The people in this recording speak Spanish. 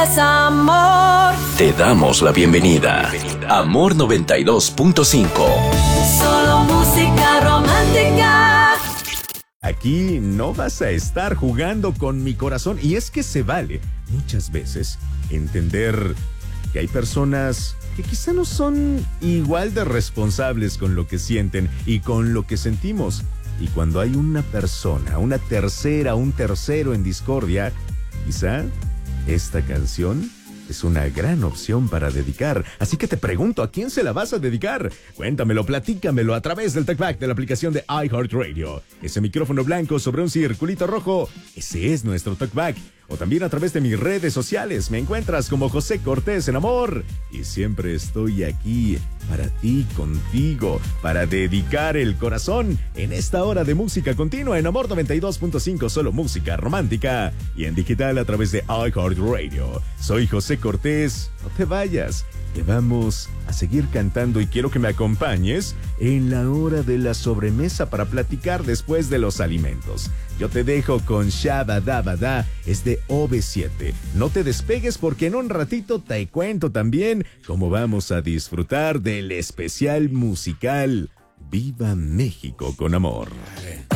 Es amor. Te damos la bienvenida. Amor 92.5. Solo música romántica. Aquí no vas a estar jugando con mi corazón. Y es que se vale muchas veces entender que hay personas que quizá no son igual de responsables con lo que sienten y con lo que sentimos. Y cuando hay una persona, una tercera, un tercero en discordia, quizá esta canción es una gran opción para dedicar. Así que te pregunto, ¿a quién se la vas a dedicar? Cuéntamelo, platícamelo a través del TalkBack de la aplicación de iHeartRadio. Ese micrófono blanco sobre un circulito rojo, ese es nuestro TalkBack. O también a través de mis redes sociales. Me encuentras como José Cortés en Amor. Y siempre estoy aquí para ti, contigo, para dedicar el corazón en esta hora de música continua en Amor 92.5, solo música romántica. Y en digital a través de iHeartRadio. Soy José Cortés. No te vayas, que vamos a seguir cantando y quiero que me acompañes en la hora de la sobremesa para platicar después de los alimentos. Yo te dejo con Shabadabada, es de OV7. No te despegues porque en un ratito te cuento también cómo vamos a disfrutar del especial musical Viva México con Amor.